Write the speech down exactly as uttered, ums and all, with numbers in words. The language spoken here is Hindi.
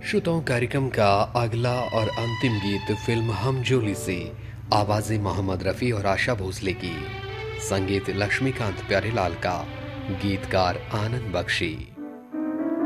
श्रोताओं, कार्यक्रम का अगला और अंतिम गीत फिल्म हम जोली से। आवाजें मोहम्मद रफ़ी और आशा भोसले की, संगीत लक्ष्मीकांत प्यारेलाल का, गीतकार आनंद बख्शी।